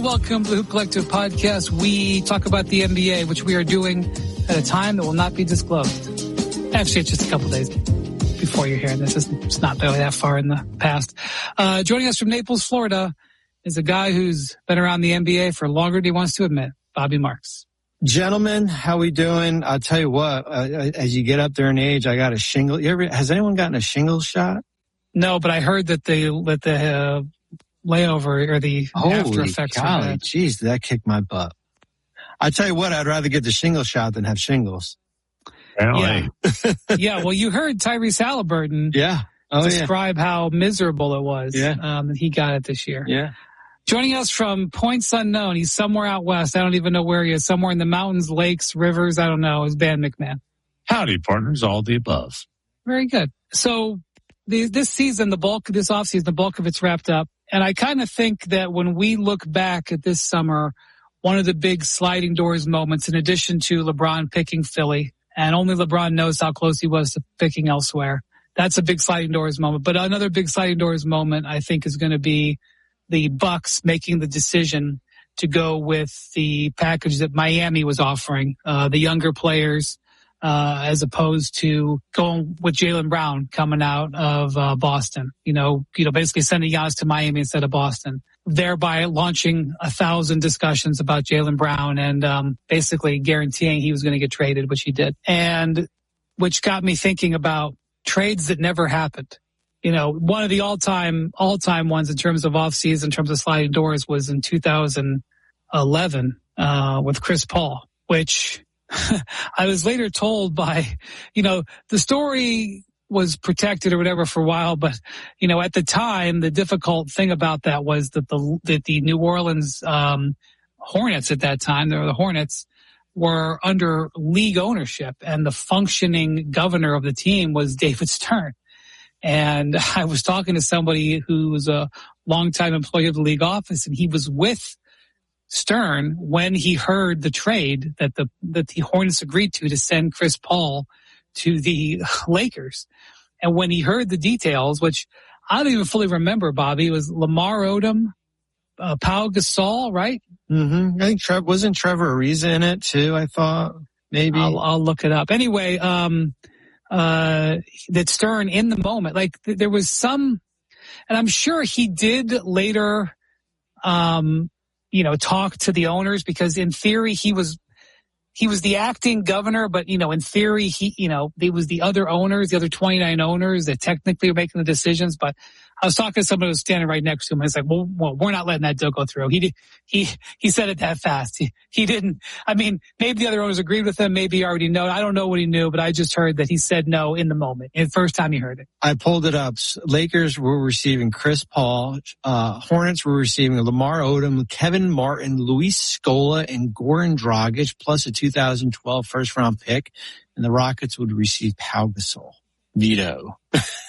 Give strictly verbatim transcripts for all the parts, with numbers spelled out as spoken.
welcome to the Hoop Collective podcast. We talk about the N B A, which we are doing at a time that will not be disclosed. Actually, it's just a couple days before you're hearing this. It's not really that far in the past. Uh, joining us from Naples, Florida, is a guy who's been around the N B A for longer than he wants to admit, Bobby Marks. Gentlemen, how we doing? I'll tell you what, uh, as you get up there in age, I got a shingle. You ever, has anyone gotten a shingle shot? No, but I heard that the, that the, uh, layover or the Holy after effects. Golly, jeez, that kicked my butt. I tell you what, I'd rather get the shingle shot than have shingles. Yeah. Yeah. Well, you heard Tyrese Halliburton yeah. oh, describe yeah. how miserable it was yeah. um, that he got it this year. Yeah. Joining us from points unknown, he's somewhere out west. I don't even know where he is. Somewhere in the mountains, lakes, rivers. I don't know. Is Ben McMahon. Howdy, partners. All the above. Very good. So the, this season, the bulk, this offseason, the bulk of it's wrapped up. And I kind of think that when we look back at this summer, one of the big sliding doors moments, in addition to LeBron picking Philly, and only LeBron knows how close he was to picking elsewhere, that's a big sliding doors moment. But another big sliding doors moment, I think, is going to be the Bucks making the decision to go with the package that Miami was offering, uh, the younger players, uh, as opposed to going with Jaylen Brown coming out of, uh, Boston, you know, you know, basically sending Giannis to Miami instead of Boston, thereby launching a thousand discussions about Jaylen Brown and, um, basically guaranteeing he was going to get traded, which he did. And which got me thinking about trades that never happened. You know, one of the all-time, all-time ones in terms of off-season, in terms of sliding doors, was in two thousand eleven, uh, with Chris Paul, which I was later told by, you know, the story was protected or whatever for a while, but, you know, at the time, the difficult thing about that was that the, that the New Orleans, um, Hornets at that time, they were the Hornets, were under league ownership, and the functioning governor of the team was David Stern. And I was talking to somebody who was a longtime employee of the league office, and he was with Stern when he heard the trade that the that the Hornets agreed to to send Chris Paul to the Lakers. And when he heard the details, which I don't even fully remember, Bobby, it was Lamar Odom, uh, Pau Gasol, right? Mm-hmm. I think Trev wasn't Trevor Ariza in it too. I thought maybe I'll, I'll look it up. Anyway, um, uh, that Stern in the moment, like th- there was some, and I'm sure he did later, um, you know, talk to the owners, because in theory he was, he was the acting governor, but, you know, in theory he, you know, there was the other owners, the other twenty-nine owners that technically were making the decisions. But I was talking to somebody who was standing right next to him, and it's like, well, well we're not letting that deal go through. He, he, he said it that fast. He, he didn't, I mean, maybe the other owners agreed with him. Maybe he already know. I don't know what he knew, but I just heard that he said no in the moment. And the first time he heard it. I pulled it up. Lakers were receiving Chris Paul. Uh, Hornets were receiving Lamar Odom, Kevin Martin, Luis Scola, and Goran Dragic, plus a two thousand twelve first round pick. And the Rockets would receive Pau Gasol. Veto.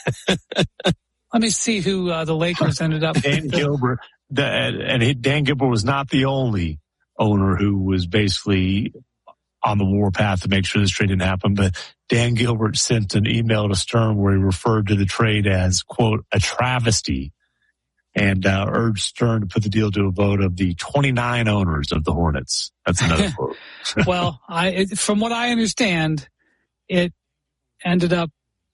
Let me see who uh, the Lakers ended up. Dan Gilbert, the, and he, Dan Gilbert was not the only owner who was basically on the warpath to make sure this trade didn't happen. But Dan Gilbert sent an email to Stern where he referred to the trade as, quote, a travesty, and uh, urged Stern to put the deal to a vote of the twenty-nine owners of the Hornets. That's another quote. Well, I, it, from what I understand, it ended up,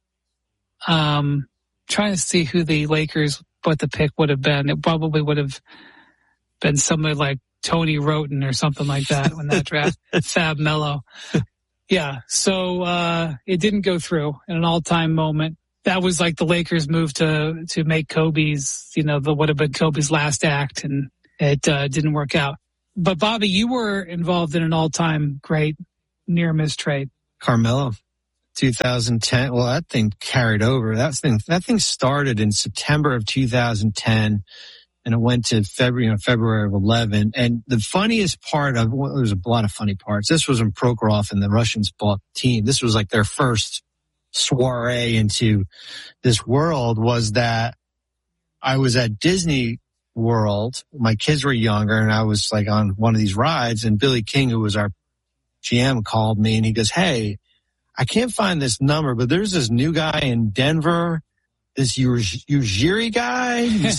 um, trying to see who the Lakers, what the pick would have been. It probably would have been somebody like Tony Roten or something like that when that draft. Fab Melo. Yeah. So, uh, it didn't go through in an all-time moment. That was like the Lakers move to, to make Kobe's, you know, the would have been Kobe's last act, and it, uh, didn't work out. But Bobby, you were involved in an all-time great near miss trade. Carmelo. two thousand ten. Well, that thing carried over. That thing, that thing started in September of two thousand ten, and it went to February, you know, February of eleven. And the funniest part of, well, there's a lot of funny parts. This was when Prokhorov and the Russians bought the team. This was like their first soiree into this world. Was that I was at Disney World. My kids were younger, and I was like on one of these rides, and Billy King, who was our G M, called me, and he goes, "Hey, I can't find this number, but there's this new guy in Denver this Ujiri guy,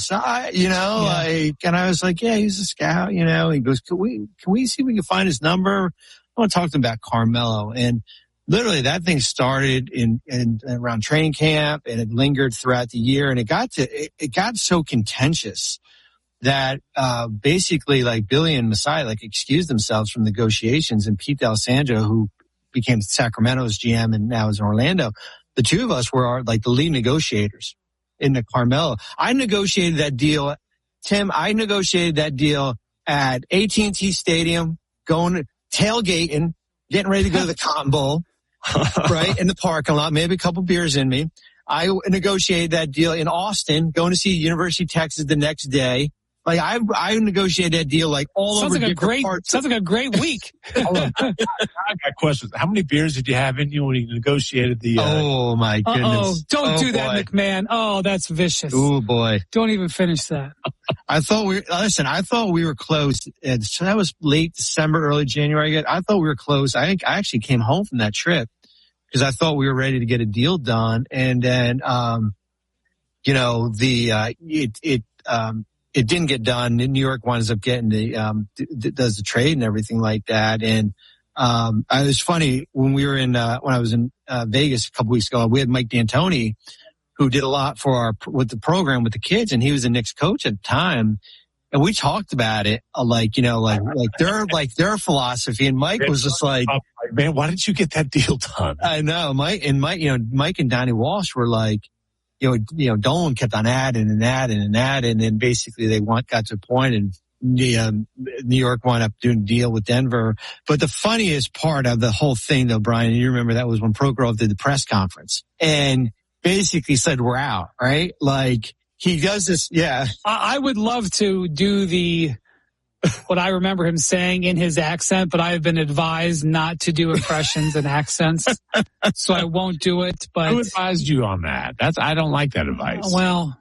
you know, yeah. like, and I was like, yeah, he's a scout, you know. He goes, can we, can we see if we can find his number? I want to talk to him about Carmelo. And literally that thing started in, in around training camp, and it lingered throughout the year. And it got to, it, it got so contentious that, uh, basically like Billy and Masai, like excused themselves from negotiations, and Pete D'Alessandro, who became Sacramento's G M and now is in Orlando, the two of us were our, like the lead negotiators in the Carmelo. I negotiated that deal. Tim, I negotiated that deal at A T and T Stadium, going tailgating, getting ready to go to the Cotton Bowl, right, in the parking lot, maybe a couple beers in me. I negotiated that deal in Austin, going to see University of Texas the next day. Like I, I negotiated that deal like all sounds over like different a great, parts. Sounds like a great week. Hold on. I got questions. How many beers did you have in you when you negotiated the? Uh... Oh my goodness! Oh, don't oh, do boy. that, McMahon. Oh, that's vicious. Oh boy! Don't even finish that. I thought we listen. I thought we were close. And so that was late December, early January. I thought we were close. I think I actually came home from that trip because I thought we were ready to get a deal done. And then, um, you know, the uh, it it. Um, It didn't get done. New York winds up getting the, um, d- does the trade and everything like that. And, um, it was funny when we were in, uh, when I was in, uh, Vegas a couple weeks ago, we had Mike D'Antoni, who did a lot for our, with the program with the kids. And he was the Knicks coach at the time. And we talked about it, uh, like, you know, like, like their, like their philosophy. And Mike was just like, man, why didn't you get that deal done? I know. Mike and Mike, you know, Mike and Donnie Walsh were like, You know, you know, Dolan kept on adding and adding and adding, and then basically they want, got to a point, and the, um, New York wound up doing a deal with Denver. But the funniest part of the whole thing, though, Brian, you remember that was when Prokhorov did the press conference and basically said, "We're out," right? Like he does this, yeah. I would love to do the what I remember him saying in his accent, but I have been advised not to do impressions and accents, so I won't do it. But who advised you on that? That's I don't like that advice. Well,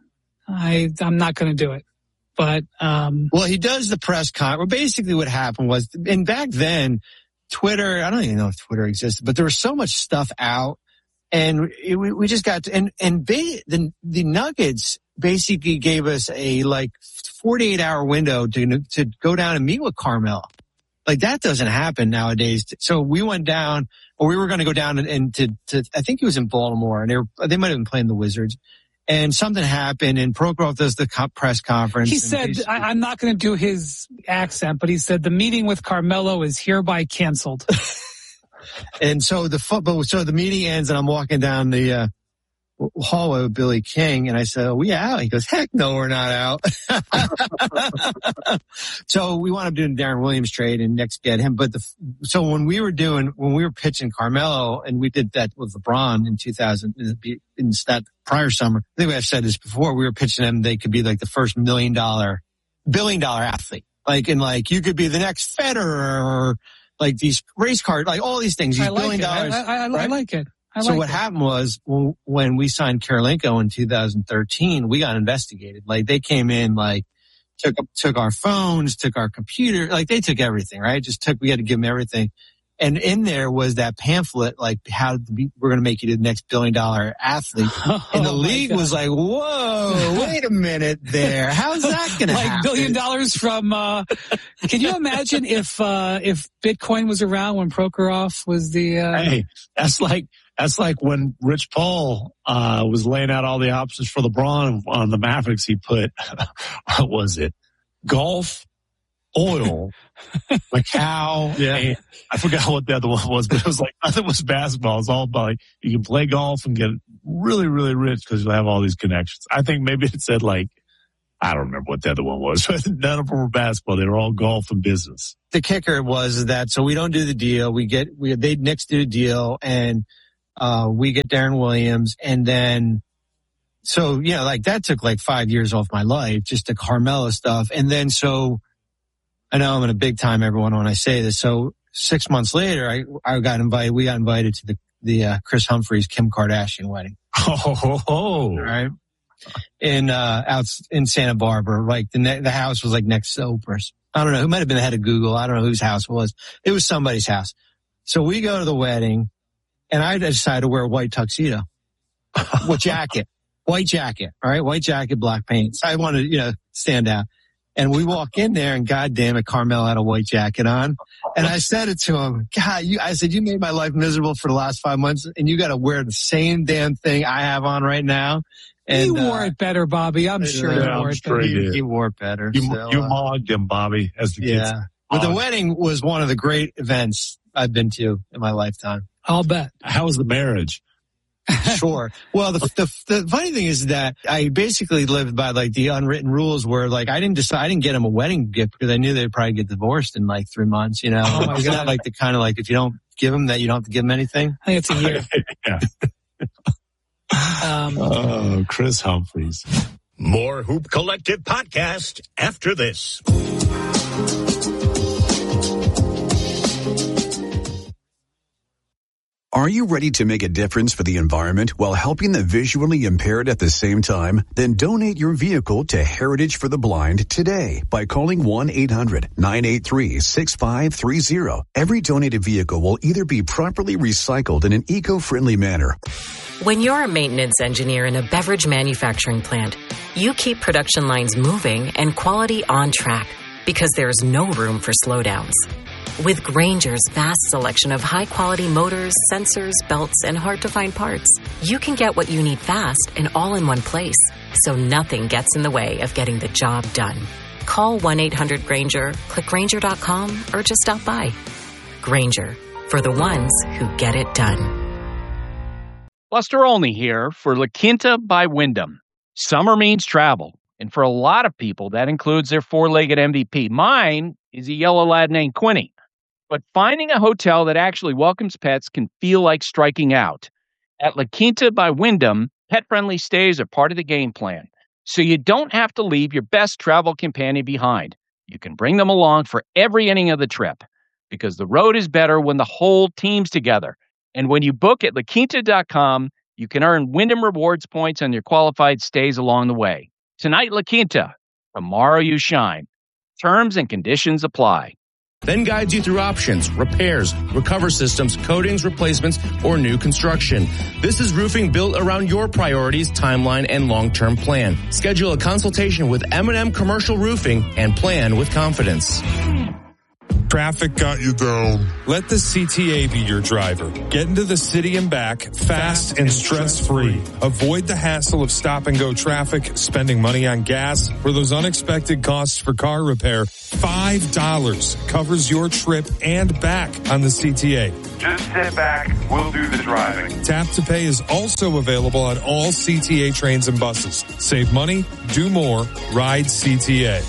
I I'm not going to do it. But um well, he does the press con. Well, basically, what happened was, and back then, Twitter. I don't even know if Twitter existed, but there was so much stuff out, and it, we, we just got to, and and ba- the the Nuggets basically gave us a like forty-eight hour window to to go down and meet with Carmelo. Like that doesn't happen nowadays. So we went down, or we were going to go down and, and to, to, I think he was in Baltimore, and they were, they might have been playing the Wizards. And something happened, and Prokhorov does the press conference. He said, I, I'm not going to do his accent, but he said the meeting with Carmelo is hereby canceled. And so the football, so the meeting ends, and I'm walking down the, uh, hallway with Billy King, and I said, "Are we out?" He goes, "Heck no, we're not out." So we wound up doing Darren Williams trade and next get him. But the, so when we were doing, when we were pitching Carmelo, and we did that with LeBron in two thousand, in that prior summer, I think I've said this before, we were pitching them, they could be like the first million dollar, billion dollar athlete. Like, and like, you could be the next Federer, or like these race cars, like all these things, these I like billion it. dollars. I, I, I, right? I like it. I so like what it. happened was when we signed Karolinko in two thousand thirteen, we got investigated. Like they came in, like took took our phones, took our computer, like they took everything, right? Just took, we had to give them everything. And in there was that pamphlet, like how be, we're going to make you the next billion dollar athlete. Oh, and the league was like, whoa, wait a minute there. How's that going to like happen? Like billion dollars from, uh, can you imagine if, uh, if Bitcoin was around when Prokhorov was the, uh, hey, that's like, That's like when Rich Paul uh was laying out all the options for LeBron on the Mavericks. He put, what was it? Golf, oil, Macau. Yeah. And I forgot what the other one was, but it was like nothing was basketball. It's all about like you can play golf and get really, really rich because you'll have all these connections. I think maybe it said like, I don't remember what the other one was, but none of them were basketball. They were all golf and business. The kicker was that, so we don't do the deal. We get, we, they Knicks do the deal, and Uh, we get Darren Williams, and then, so, you know, like that took like five years off my life, just the Carmelo stuff. And then, so I know I'm in a big time, everyone, when I say this. So six months later, I, I got invited, we got invited to the, the, uh, Chris Humphries, Kim Kardashian wedding. Oh, ho, ho. Right. In, uh, out in Santa Barbara, like the, ne- the house was like next to Oprah's. I don't know. It might have been the head of Google. I don't know whose house it was. It was somebody's house. So we go to the wedding. And I decided to wear a white tuxedo with jacket. white jacket, all right? White jacket, black paint. So I want to, you know, stand out. And we walk in there and God damn it, Carmel had a white jacket on. And I said it to him, God, you, I said, you made my life miserable for the last five months and you got to wear the same damn thing I have on right now. And, he wore uh, it better, Bobby. I'm sure yeah, he wore I'm it sure better. he, he, he wore it better. You, so, you uh, mogged him, Bobby, as the kids. Yeah. But the wedding was one of the great events I've been to in my lifetime. I'll bet. How was the marriage? Sure. Well, the, the the funny thing is that I basically lived by like the unwritten rules where like I didn't decide, I didn't get him a wedding gift because I knew they'd probably get divorced in like three months, you know. Oh my Isn't God. that like the kind of like if you don't give them that you don't have to give them anything? I think it's a year. Yeah. Um, Oh, Chris Humphreys. More Hoop Collective podcast after this. Are you ready to make a difference for the environment while helping the visually impaired at the same time? Then donate your vehicle to Heritage for the Blind today by calling one eight hundred nine eight three six five three zero. Every donated vehicle will either be properly recycled in an eco-friendly manner. When you're a maintenance engineer in a beverage manufacturing plant, you keep production lines moving and quality on track because there's no room for slowdowns. With Grainger's vast selection of high-quality motors, sensors, belts, and hard-to-find parts, you can get what you need fast and all in one place, so nothing gets in the way of getting the job done. Call one eight hundred Grainger, click Grainger dot com, or just stop by. Grainger, for the ones who get it done. Buster Olney here for La Quinta by Wyndham. Summer means travel, and for a lot of people, that includes their four-legged M V P. Mine is a yellow lad named Quinny. But finding a hotel that actually welcomes pets can feel like striking out. At La Quinta by Wyndham, pet-friendly stays are part of the game plan, so you don't have to leave your best travel companion behind. You can bring them along for every inning of the trip, because the road is better when the whole team's together. And when you book at La Quinta dot com, you can earn Wyndham Rewards points on your qualified stays along the way. Tonight, La Quinta. Tomorrow, you shine. Terms and conditions apply. Then guides you through options, repairs, recover systems, coatings, replacements, or new construction. This is roofing built around your priorities, timeline, and long-term plan. Schedule a consultation with M and M Commercial Roofing and plan with confidence. Traffic got you down. Let the C T A be your driver. Get into the city and back fast and stress-free. Avoid the hassle of stop-and-go traffic, spending money on gas, or those unexpected costs for car repair. five dollars covers your trip and back on the C T A. Just sit back. We'll do the driving. Tap to Pay is also available on all C T A trains and buses. Save money, do more, ride C T A.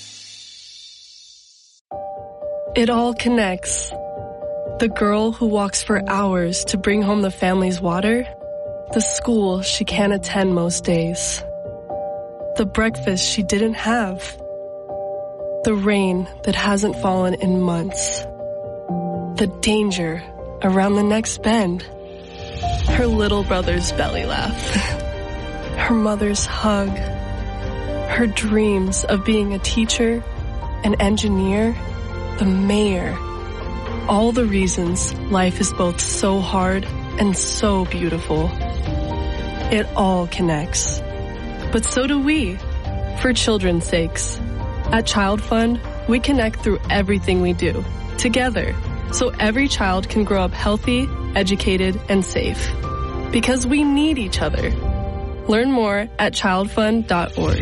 It all connects. The girl who walks for hours to bring home the family's water, the school she can't attend most days, the breakfast she didn't have, the rain that hasn't fallen in months, the danger around the next bend, her little brother's belly laugh, her mother's hug, her dreams of being a teacher, an engineer, the mayor. All the reasons life is both so hard and so beautiful. It all connects. But so do we, for children's sakes. At Child Fund, we connect through everything we do, together, so every child can grow up healthy, educated, and safe. Because we need each other. Learn more at child fund dot org.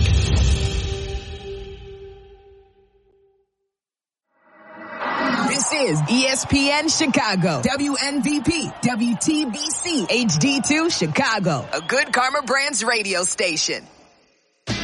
This is E S P N Chicago, W N V P, W T B C, H D two Chicago, a Good Karma Brands radio station.